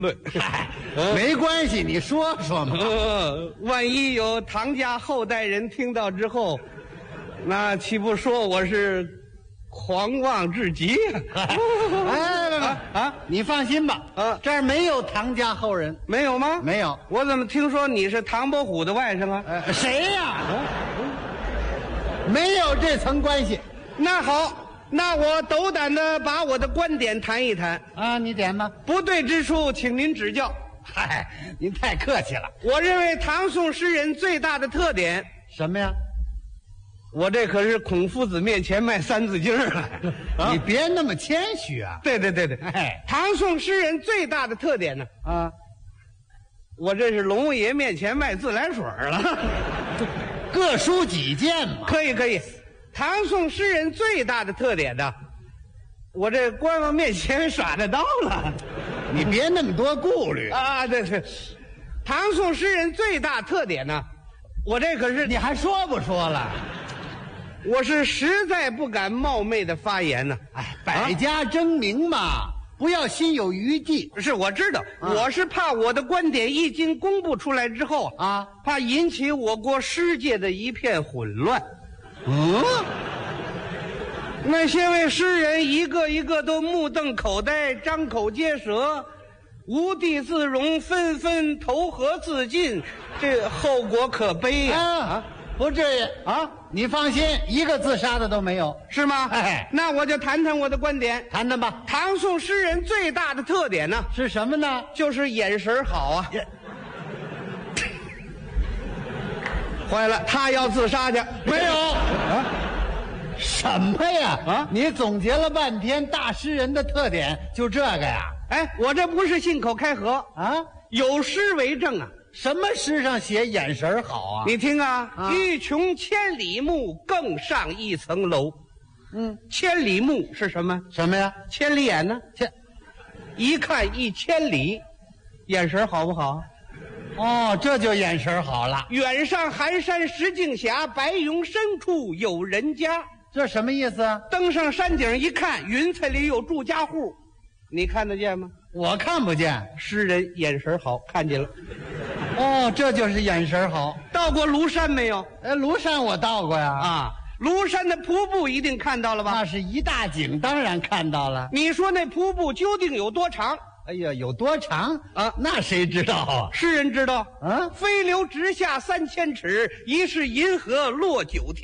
对， 没关系，你说说嘛。 万一有唐家后代人听到之后，那岂不说我是狂妄至极？ 你放心吧，这儿没有唐家后人， 没有吗？ 没有。 我怎么听说你是唐伯虎的外甥啊？ 谁呀？没有这层关系。 那好。那我斗胆的把我的观点谈一谈啊，你点吧。 不对之处，请您指教。 嗨，您太客气了。 我认为唐宋诗人最大的特点什么呀？ 我这可是孔夫子面前卖三字经啊！ 你别那么谦虚啊。 对， 哎， 唐宋诗人最大的特点呢？我这是龙爷面前卖自来水了。 各抒己见嘛。 可以。唐宋诗人最大的特点呢，我这官王面前耍得到了。 你别那么多顾虑啊！对，唐宋诗人最大特点呢，我这可是你还说不说了？ 我是实在不敢冒昧的发言呢。 百家争鸣嘛，不要心有余悸。 是我知道，我是怕我的观点一经公布出来之后怕引起我国诗界的一片混乱。那些位诗人一个一个都目瞪口呆，张口结舌，无地自容，纷纷投河自尽，这后果可悲呀！ 不至于你放心，一个自杀的都没有， 是吗？那我就谈谈我的观点， 谈谈吧。 唐宋诗人最大的特点呢， 是什么呢？ 就是眼神好啊。坏了，他要自杀去？ 没有什么呀？你总结了半天大诗人的特点，就这个呀？ 我这不是信口开河有诗为证啊。 什么诗上写眼神好啊？ 你听欲穷千里目，更上一层楼。千里目是什么？ 什么呀？ 千里眼呢？一看1000里，眼神好不好？ 这就眼神好了。 远上寒山石径斜，白云深处有人家。 这什么意思啊？ 登上山顶一看，云彩里有住家户，你看得见吗？ 我看不见。 诗人眼神好，看见了。 这就是眼神好。 到过庐山没有？ 庐山我到过呀。 庐山的瀑布一定看到了吧？ 那是一大景，当然看到了。 你说那瀑布究竟有多长？ 哎呀，有多长那谁知道啊？ 诗人知道。 飞流直下3000尺，疑是银河落9天。